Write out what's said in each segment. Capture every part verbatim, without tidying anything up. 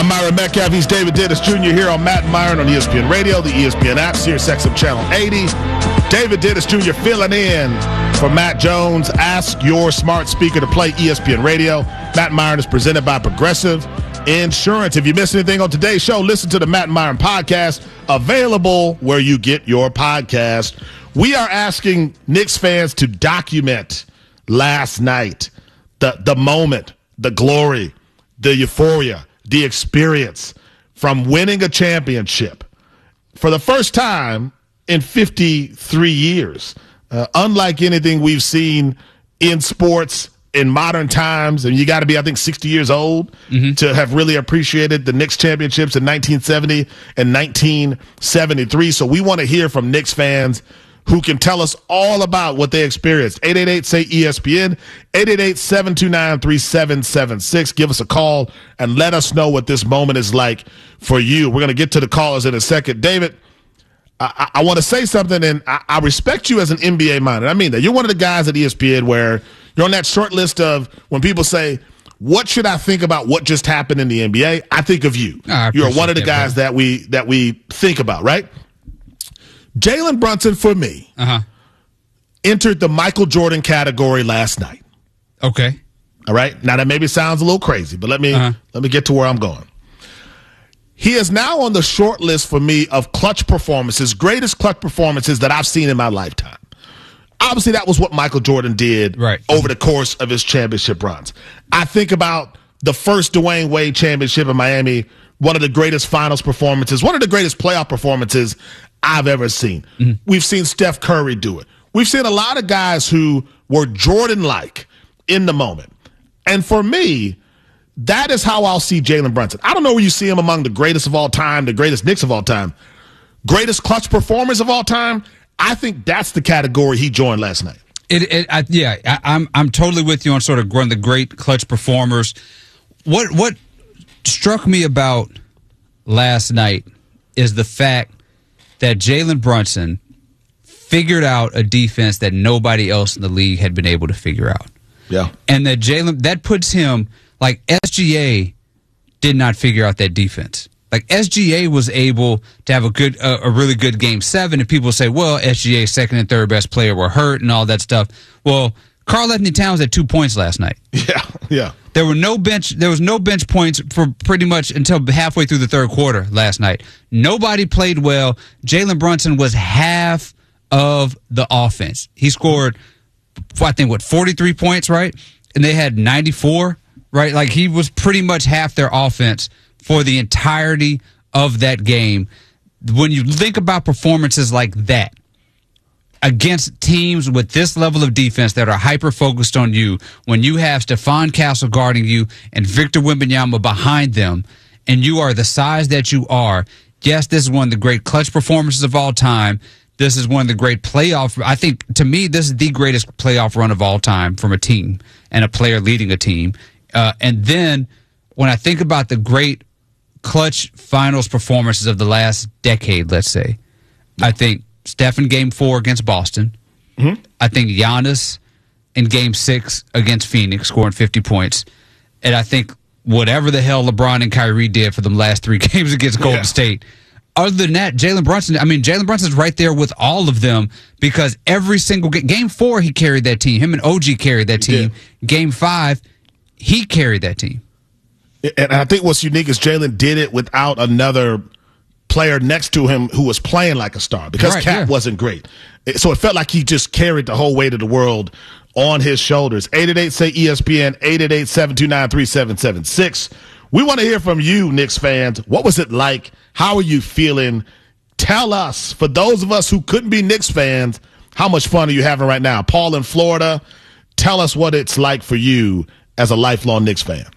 I'm Myron Metcalf. He's David Dennis Junior here on Matt and Myron on E S P N Radio, the E S P N app, Sirius X M Channel eighty. David Dennis Junior filling in for Matt Jones. Ask your smart speaker to play E S P N Radio. Matt and Myron is presented by Progressive Insurance. If you missed anything on today's show, listen to the Matt and Myron podcast, available where you get your podcast. We are asking Knicks fans to document last night, the, the moment, the glory, the euphoria, the experience from winning a championship for the first time in fifty-three years. Uh, unlike anything we've seen in sports in modern times, and you got to be, I think, sixty years old mm-hmm. to have really appreciated the Knicks championships in nineteen seventy and nineteen seventy-three. So we want to hear from Knicks fans who can tell us all about what they experienced. eight eight eight, say E S P N, eight eight eight, seven two nine, three seven seven six. Give us a call and let us know what this moment is like for you. We're going to get to the callers in a second. David, I, I want to say something, and I, I respect you as an N B A minded. I mean that. You're one of the guys at E S P N where you're on that short list of when people say, what should I think about what just happened in the N B A? I think of you. Oh, you're one of the guys that, that we that we think about, right? Jalen Brunson, for me, uh-huh. entered the Michael Jordan category last night. Okay. All right? Now, that maybe sounds a little crazy, but let me uh-huh. let me get to where I'm going. He is now on the short list for me of clutch performances, greatest clutch performances that I've seen in my lifetime. Obviously, that was what Michael Jordan did right. over the course of his championship runs. I think about the first Dwayne Wade championship in Miami, one of the greatest finals performances, one of the greatest playoff performances I've ever seen. Mm-hmm. We've seen Steph Curry do it. We've seen a lot of guys who were Jordan-like in the moment. And for me, that is how I'll see Jalen Brunson. I don't know where you see him among the greatest of all time, the greatest Knicks of all time, greatest clutch performers of all time. I think that's the category he joined last night. It, it I, yeah, I, I'm I'm totally with you on sort of one of the great clutch performers. What what struck me about last night is the fact that Jalen Brunson figured out a defense that nobody else in the league had been able to figure out. Yeah, and that Jalen that puts him like S G A did not figure out that defense. Like S G A was able to have a good, uh, a really good game seven, and people say, "Well, S G A's second and third best player were hurt and all that stuff." Well, Karl-Anthony Towns had two points last night. Yeah, yeah. There were no bench. There was no bench points for pretty much until halfway through the third quarter last night. Nobody played well. Jalen Brunson was half of the offense. He scored, I think, what forty-three points, right? And they had ninety-four, right? Like he was pretty much half their offense for the entirety of that game. When you think about performances like that against teams with this level of defense that are hyper-focused on you, when you have Stephon Castle guarding you and Victor Wembanyama behind them, and you are the size that you are, yes, this is one of the great clutch performances of all time. This is one of the great playoff. I think, to me, this is the greatest playoff run of all time from a team and a player leading a team. Uh, and then when I think about the great clutch finals performances of the last decade, let's say, I think Steph in game four against Boston. Mm-hmm. I think Giannis in game six against Phoenix scoring fifty points. And I think whatever the hell LeBron and Kyrie did for them last three games against Golden yeah. State. Other than that, Jalen Brunson, I mean, Jalen Brunson's right there with all of them because every single game, game four, he carried that team. Him and O G carried that team. Game five, he carried that team. And I think what's unique is Jalen did it without another player next to him who was playing like a star because right, Cat yeah. wasn't great. So it felt like he just carried the whole weight of the world on his shoulders. eight eight eight, say E S P N, eight eight eight, seven two nine, three seven seven six. We want to hear from you, Knicks fans. What was it like? How are you feeling? Tell us, for those of us who couldn't be Knicks fans, how much fun are you having right now? Paul in Florida, tell us what it's like for you as a lifelong Knicks fan.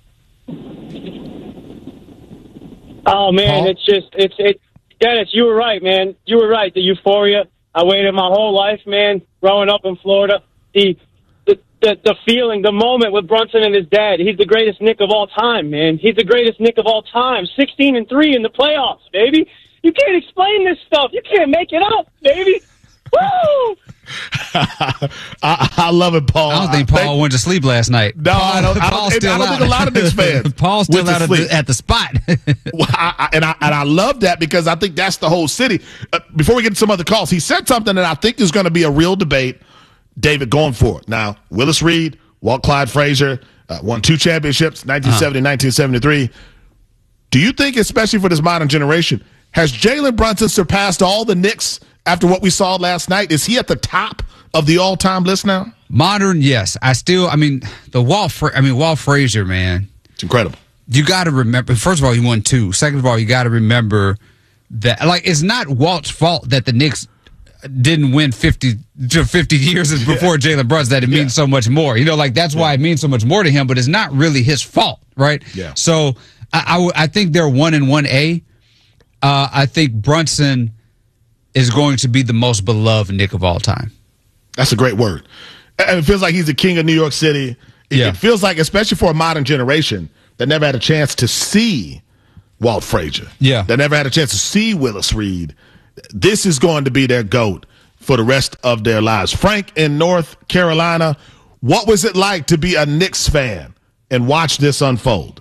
Oh, man, Paul? it's just, it's, it, Dennis, you were right, man. You were right. The euphoria. I waited my whole life, man, growing up in Florida. The, the, the, the feeling, the moment with Brunson and his dad. He's the greatest Knick of all time, man. He's the greatest Knick of all time. sixteen and three in the playoffs, baby. You can't explain this stuff. You can't make it up, baby. Woo! I, I love it, Paul. I don't think Paul think, went to sleep last night. No, Paul, I don't, I don't, still I don't think a lot of Knicks fans. Paul's still out of the, at the spot. well, I, I, and, I, and I love that because I think that's the whole city. Uh, before we get to some other calls, he said something that I think is going to be a real debate, David, going forward. Now, Willis Reed, Walt Clyde Frazier, uh, won two championships, nineteen seventy, uh-huh. nineteen seventy-three. Do you think, especially for this modern generation, has Jalen Brunson surpassed all the Knicks after what we saw last night? Is he at the top of the all-time list now? Modern, yes. I still, I mean, the Walt, Fra- I mean, Walt Frazier, man. It's incredible. You got to remember, first of all, he won two. Second of all, you got to remember that, like, it's not Walt's fault that the Knicks didn't win fifty to fifty years before yeah. Jalen Brunson, that it means yeah. so much more. You know, like, that's yeah. why it means so much more to him, but it's not really his fault, right? Yeah. So I, I, I think they're one and one A. Uh, I think Brunson is going to be the most beloved Knick of all time. That's a great word. And it feels like he's the king of New York City. It, yeah. it feels like, especially for a modern generation that never had a chance to see Walt Frazier, yeah. that never had a chance to see Willis Reed, this is going to be their GOAT for the rest of their lives. Frank in North Carolina, what was it like to be a Knicks fan and watch this unfold?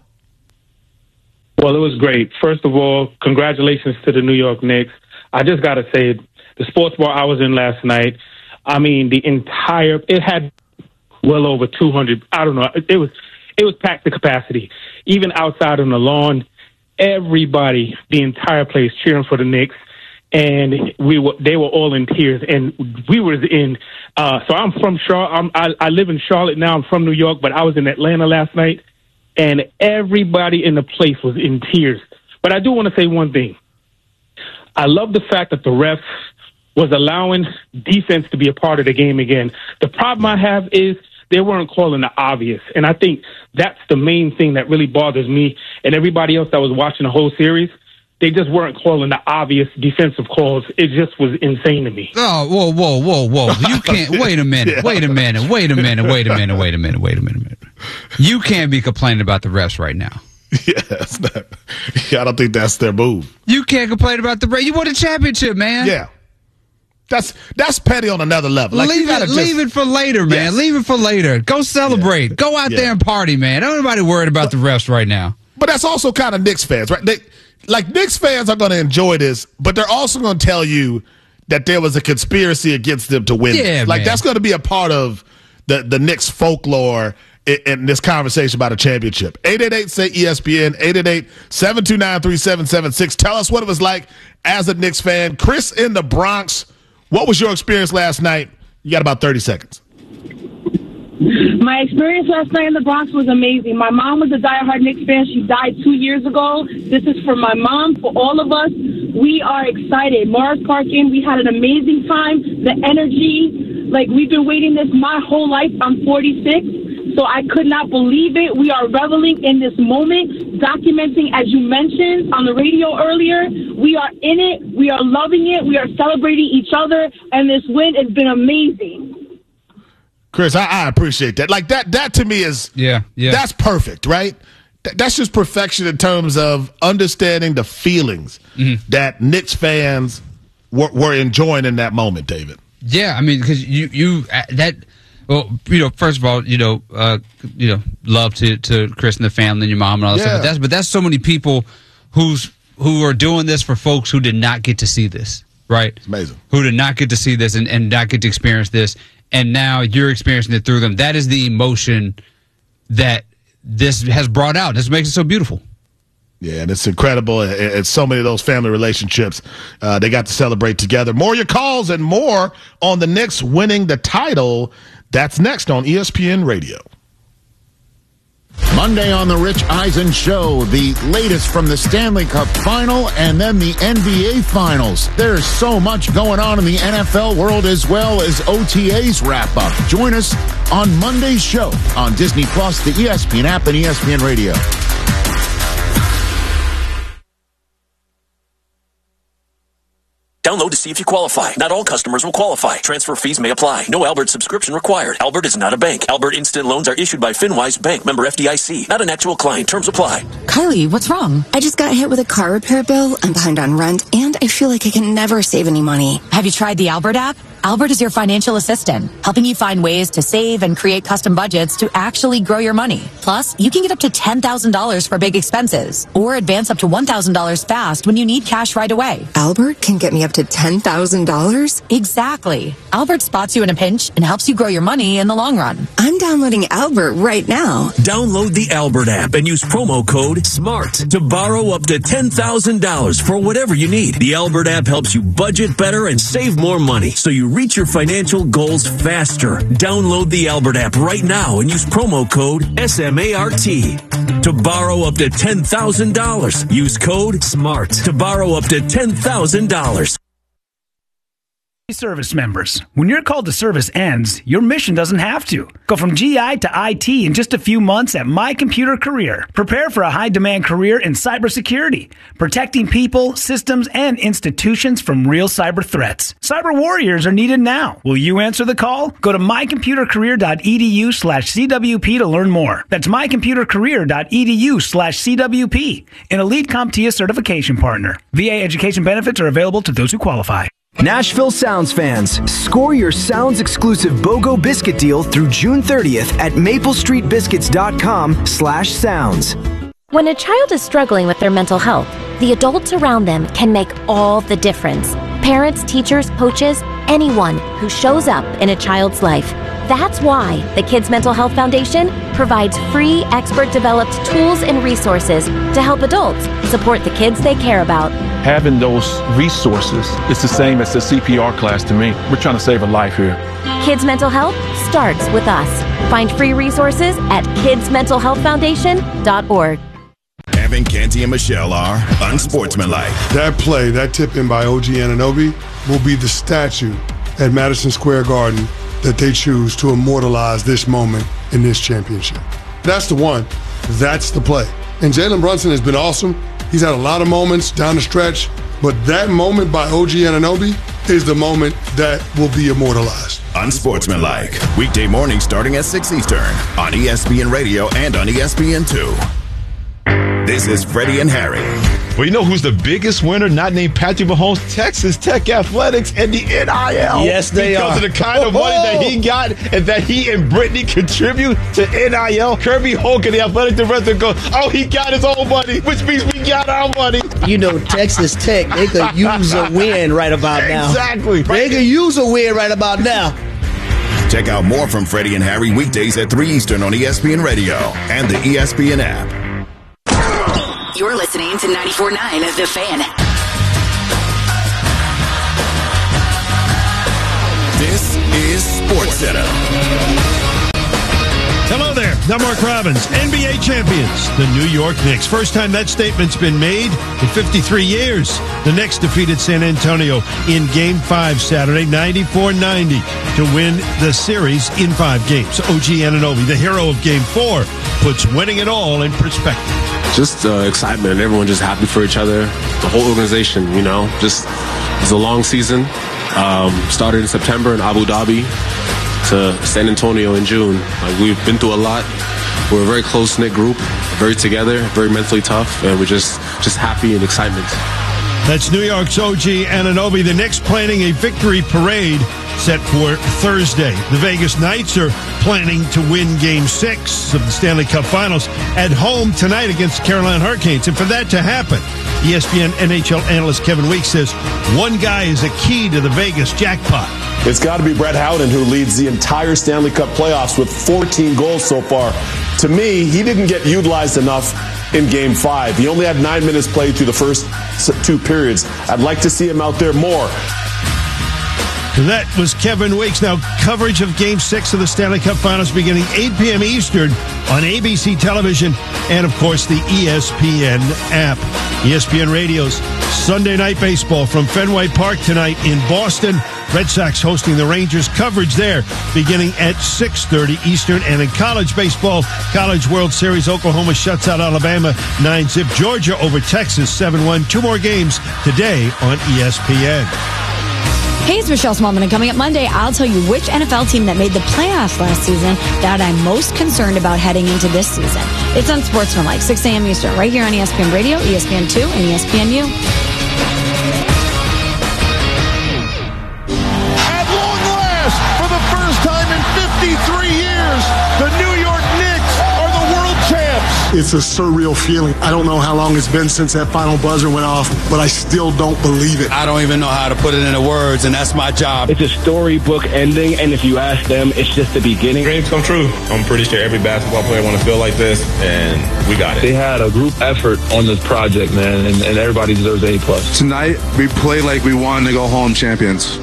Well, it was great. First of all, congratulations to the New York Knicks. I just got to say, the sports bar I was in last night, I mean, the entire, it had well over two hundred, I don't know, it was it was packed to capacity. Even outside on the lawn, everybody, the entire place cheering for the Knicks. And we were, they were all in tears, and we were in. Uh, so I'm from Charlotte. I, I live in Charlotte now. I'm from New York, but I was in Atlanta last night, and everybody in the place was in tears. But I do want to say one thing. I love the fact that the refs was allowing defense to be a part of the game again. The problem I have is they weren't calling the obvious, and I think that's the main thing that really bothers me and everybody else that was watching the whole series. They just weren't calling the obvious defensive calls. It just was insane to me. Oh, whoa, whoa, whoa, whoa. You can't, wait a minute, wait a minute, wait a minute, wait a minute, wait a minute, wait a minute. You can't be complaining about the refs right now. Yeah, that's not, yeah, I don't think that's their move. You can't complain about the refs. You won a championship, man. Yeah. That's that's petty on another level. Like, leave, it, just, leave it for later, man. Yes. Leave it for later. Go celebrate. Yeah. Go out yeah. there and party, man. Don't nobody worried about but, the refs right now. But that's also kind of Knicks fans, right? They, like, Knicks fans are going to enjoy this, but they're also going to tell you that there was a conspiracy against them to win. Yeah, like, man. That's going to be a part of the, the Knicks folklore in, in this conversation about a championship. eight eight eight, say E S P N, eight eight eight, seven two nine, three seven seven six. Tell us what it was like as a Knicks fan. Chris in the Bronx, what was your experience last night? You got about thirty seconds. My experience last night in the Bronx was amazing. My mom was a diehard Knicks fan. She died two years ago. This is for my mom, for all of us. We are excited. Morris Park Inn, we had an amazing time. The energy, like, we've been waiting this my whole life. I'm forty-six, so I could not believe it. We are reveling in this moment, documenting, as you mentioned on the radio earlier. We are in it. We are loving it. We are celebrating each other, and this win has been amazing. Chris, I, I appreciate that. Like, that that to me is, yeah, yeah. that's perfect, right? Th- that's just perfection in terms of understanding the feelings mm-hmm. that Knicks fans were, were enjoying in that moment, David. Yeah, I mean, because you, you, uh, that, well, you know, first of all, you know, uh, you know, love to, to Chris and the family and your mom and all that yeah. stuff. But that's, but that's so many people who's, who are doing this for folks who did not get to see this, right? It's amazing. Who did not get to see this and, and not get to experience this. And now you're experiencing it through them. That is the emotion that this has brought out. This makes it so beautiful. Yeah, and it's incredible. It's so many of those family relationships uh, they got to celebrate together. More your calls and more on the Knicks winning the title. That's next on E S P N Radio. Monday on the Rich Eisen Show, the latest from the Stanley Cup Final and then the N B A Finals. There's so much going on in the N F L world as well as O T As wrap up. Join us on Monday's show on Disney Plus, the E S P N app, and E S P N Radio. Download to see if you qualify. Not all customers will qualify. Transfer fees may apply. No Albert subscription required. Albert is not a bank. Albert Instant Loans are issued by FinWise Bank, member F D I C. Not an actual client. Terms apply. Kylie, what's wrong? I just got hit with a car repair bill. I'm behind on rent, and I feel like I can never save any money. Have you tried the Albert app? Albert is your financial assistant, helping you find ways to save and create custom budgets to actually grow your money. Plus, you can get up to ten thousand dollars for big expenses or advance up to one thousand dollars fast when you need cash right away. Albert can get me up to ten thousand dollars? Exactly. Albert spots you in a pinch and helps you grow your money in the long run. I'm downloading Albert right now. Download the Albert app and use promo code SMART to borrow up to ten thousand dollars for whatever you need. The Albert app helps you budget better and save more money so you reach your financial goals faster. Download the Albert app right now and use promo code S M A R T to borrow up to ten thousand dollars. Use code SMART to borrow up to ten thousand dollars. Service members, when your call to service ends, your mission doesn't have to. Go from G I to I T in just a few months at My Computer Career. Prepare for a high-demand career in cybersecurity, protecting people, systems, and institutions from real cyber threats. Cyber warriors are needed now. Will you answer the call? Go to mycomputercareer.edu slash CWP to learn more. That's mycomputercareer.edu slash CWP, an Elite CompTIA certification partner. V A education benefits are available to those who qualify. Nashville Sounds fans, score your Sounds exclusive BOGO biscuit deal through June thirtieth at maplestreetbiscuits.com slash sounds. When a child is struggling with their mental health, the adults around them can make all the difference. Parents, teachers, coaches, anyone who shows up in a child's life. That's why the Kids Mental Health Foundation provides free, expert-developed tools and resources to help adults support the kids they care about. Having those resources is the same as the C P R class to me. We're trying to save a life here. Kids Mental Health starts with us. Find free resources at kids mental health foundation dot org. Evan, Canty, and Michelle are unsportsmanlike. That play, that tip-in by O G Anunoby, will be the statue at Madison Square Garden that they choose to immortalize this moment in this championship. That's the one. That's the play. And Jalen Brunson has been awesome. He's had a lot of moments down the stretch, but that moment by O G Anunoby is the moment that will be immortalized. Unsportsmanlike. Weekday morning starting at six Eastern on E S P N Radio and on E S P N two. This is Freddie and Harry. Well, you know who's the biggest winner? Not named Patrick Mahomes. Texas Tech Athletics and the N I L. Yes, they because are. Because of the kind of money that he got and that he and Brittany contribute to N I L. Kirby Hogan, the athletic director, goes, oh, he got his own money, which means we got our money. You know, Texas Tech, they could use a win right about now. Exactly. They could use a win right about now. Check out more from Freddie and Harry weekdays at three Eastern on E S P N Radio and the E S P N app. You're listening to ninety-four point nine The Fan. This is SportsCenter. Hello there, I'm Mark Robbins. N B A champions, the New York Knicks. First time that statement's been made in fifty-three years. The Knicks defeated San Antonio in Game five Saturday, ninety-four ninety, to win the series in five games. O G Anunoby, the hero of Game four, puts winning it all in perspective. Just uh, excitement. Everyone just happy for each other. The whole organization, you know, just it's a long season. Um, started in September in Abu Dhabi to San Antonio in June. Like, we've been through a lot. We're a very close-knit group, very together, very mentally tough, and we're just, just happy and excitement. That's New York's O G Anunoby. The Knicks planning a victory parade set for Thursday. The Vegas Knights are planning to win Game six of the Stanley Cup Finals at home tonight against the Carolina Hurricanes. And for that to happen, E S P N N H L analyst Kevin Weeks says one guy is a key to the Vegas jackpot. It's got to be Brett Howden, who leads the entire Stanley Cup playoffs with fourteen goals so far. To me, he didn't get utilized enough in Game five. He only had nine minutes played through the first two periods. I'd like to see him out there more. That was Kevin Weeks. Now, coverage of Game six of the Stanley Cup Finals beginning eight p.m. Eastern on A B C television and, of course, the E S P N app. E S P N Radio's Sunday Night Baseball from Fenway Park tonight in Boston. Red Sox hosting the Rangers. Coverage there beginning at six thirty Eastern. And in college baseball, College World Series, Oklahoma shuts out Alabama nine zip. Georgia over Texas seven one. Two more games today on E S P N. Hey, it's Michelle Smallman, and coming up Monday, I'll tell you which N F L team that made the playoffs last season that I'm most concerned about heading into this season. It's on Sportsmanlike, six a.m. Eastern, right here on E S P N Radio, E S P N two, and E S P N U. At long It's a surreal feeling. I don't know how long it's been since that final buzzer went off, but I still don't believe it. I don't even know how to put it into words, and that's my job. It's a storybook ending, and if you ask them, it's just the beginning. Dreams come true. I'm pretty sure every basketball player want to feel like this, and we got it. They had a group effort on this project, man, and, and everybody deserves an A plus. Tonight, we played like we wanted to go home champions.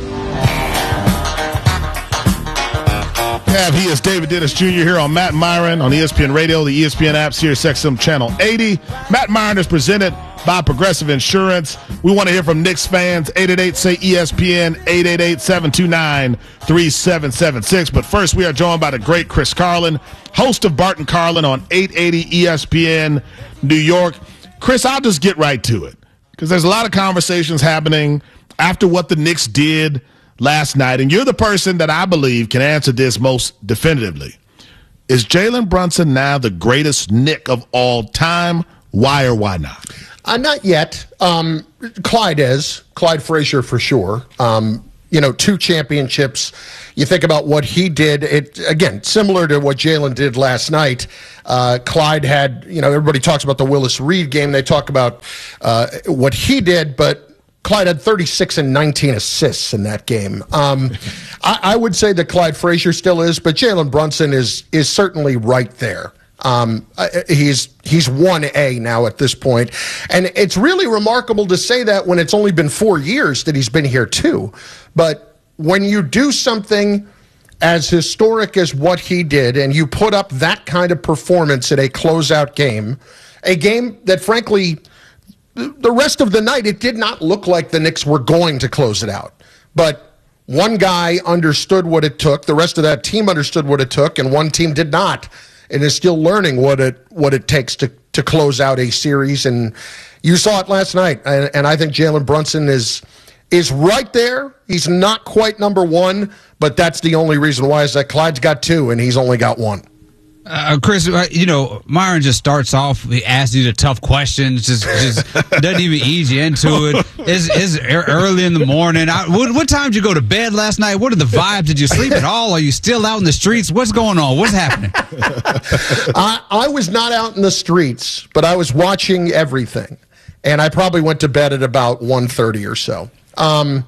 Have he is David Dennis Junior here on Matt Myron on E S P N Radio, the E S P N app, Sirius X M Channel eighty. Matt Myron is presented by Progressive Insurance. We want to hear from Knicks fans. eight eight eight, say E S P N, eight eight eight, seven two nine, three seven seven six. But first, we are joined by the great Chris Carlin, host of Bart and Carlin on eight eighty E S P N New York. Chris, I'll just get right to it because there's a lot of conversations happening after what the Knicks did last night, and you're the person that I believe can answer this most definitively. Is Jalen Brunson now the greatest Knick of all time? Why or why not? Uh, not yet. Um, Clyde is. Clyde Frazier for sure. Um, you know, two championships. You think about what he did. It again, similar to what Jalen did last night. Uh, Clyde had, you know, everybody talks about the Willis Reed game. They talk about uh, what he did, but Clyde had thirty-six and nineteen assists in that game. Um, I, I would say that Clyde Frazier still is, but Jalen Brunson is is certainly right there. Um, he's he's one A now at this point, and it's really remarkable to say that when it's only been four years that he's been here too. But when you do something as historic as what he did, and you put up that kind of performance in a closeout game, a game that frankly, the rest of the night, it did not look like the Knicks were going to close it out. But one guy understood what it took. The rest of that team understood what it took, and one team did not, and is still learning what it what it takes to, to close out a series. And you saw it last night, and, and I think Jalen Brunson is is right there. He's not quite number one, but that's the only reason why is that Clyde's got two, and he's only got one. Uh, Chris, you know, Myron just starts off, he asks you the tough questions, just just doesn't even ease you into it. It's, it's early in the morning. I, what, what time did you go to bed last night? What are the vibes? Did you sleep at all? Are you still out in the streets? What's going on? What's happening? I, I was not out in the streets, but I was watching everything. And I probably went to bed at about one thirty or so. Um,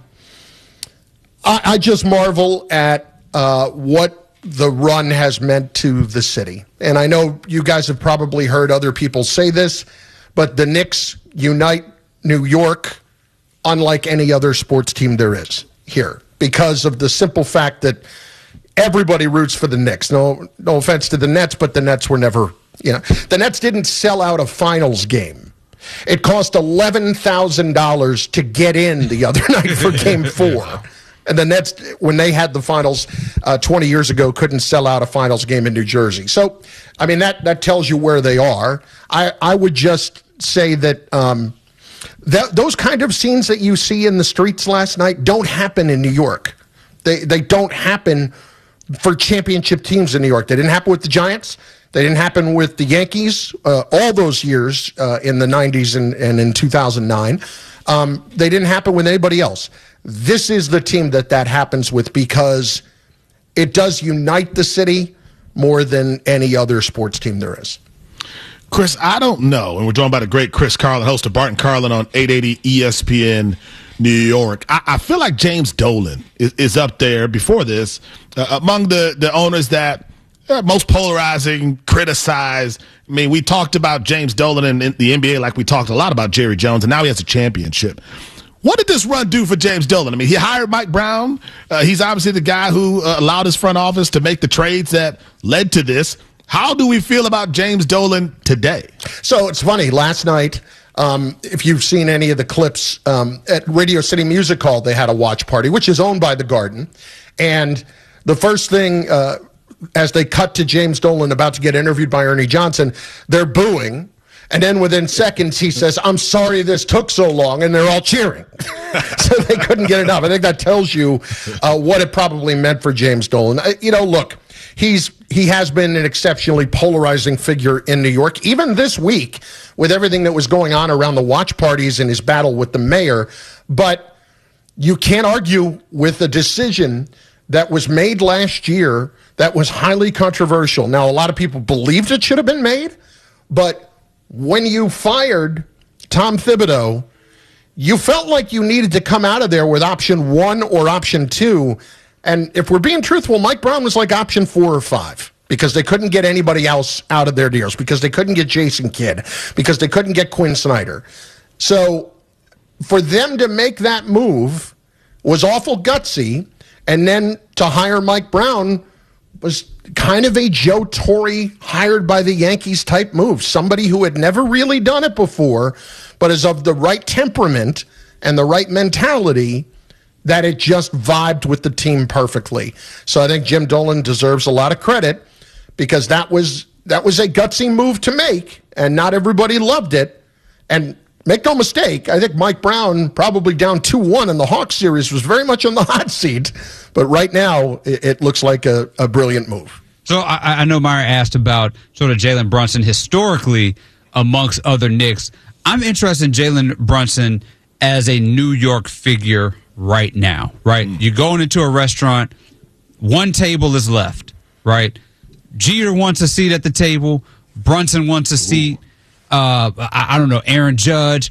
I, I just marvel at uh, what the run has meant to the city. And I know you guys have probably heard other people say this, but the Knicks unite New York unlike any other sports team there is here because of the simple fact that everybody roots for the Knicks. No, no offense to the Nets, but the Nets were never, you know, the Nets didn't sell out a finals game. It cost eleven thousand dollars to get in the other night for game four. And the Nets, when they had the finals uh, twenty years ago, couldn't sell out a finals game in New Jersey. So, I mean, that, that tells you where they are. I, I would just say that, um, that those kind of scenes that you see in the streets last night don't happen in New York. They, they don't happen for championship teams in New York. They didn't happen with the Giants. They didn't happen with the Yankees uh, all those years uh, in the nineties and, and in two thousand nine. Um, they didn't happen with anybody else. This is the team that that happens with because it does unite the city more than any other sports team there is. Chris, I don't know, and we're joined by the great Chris Carlin, host of Bart and Carlin on eight eighty E S P N New York. I, I feel like James Dolan is, is up there before this uh, among the, the owners that are most polarizing, criticized. I mean, we talked about James Dolan in, in the N B A like we talked a lot about Jerry Jones, and now he has a championship. What did this run do for James Dolan? I mean, he hired Mike Brown. Uh, he's obviously the guy who uh, allowed his front office to make the trades that led to this. How do we feel about James Dolan today? So it's funny. Last night, um, if you've seen any of the clips um, at Radio City Music Hall, they had a watch party, which is owned by the Garden. And the first thing, uh, as they cut to James Dolan about to get interviewed by Ernie Johnson, they're booing. And then within seconds, he says, "I'm sorry this took so long," and they're all cheering. So they couldn't get enough. I think that tells you uh, what it probably meant for James Dolan. Uh, you know, look, he's he has been an exceptionally polarizing figure in New York. Even this week, with everything that was going on around the watch parties and his battle with the mayor. But you can't argue with a decision that was made last year that was highly controversial. Now, a lot of people believed it should have been made. But when you fired Tom Thibodeau, you felt like you needed to come out of there with option one or option two. And if we're being truthful, Mike Brown was like option four or five because they couldn't get anybody else out of their deals, because they couldn't get Jason Kidd, because they couldn't get Quinn Snyder. So for them to make that move was awful gutsy. And then to hire Mike Brown was kind of a Joe Torre hired by the Yankees type move. Somebody who had never really done it before, but is of the right temperament and the right mentality that it just vibed with the team perfectly. So I think Jim Dolan deserves a lot of credit because that was that was a gutsy move to make, and not everybody loved it. And make no mistake, I think Mike Brown, probably down two one in the Hawks series, was very much on the hot seat. But right now, it, it looks like a, a brilliant move. So I, I know Meyer asked about sort of Jalen Brunson historically amongst other Knicks. I'm interested in Jalen Brunson as a New York figure right now, right? Mm. You're going into a restaurant, one table is left, right? Jeter wants a seat at the table. Brunson wants a seat. Uh, I, I don't know, Aaron Judge.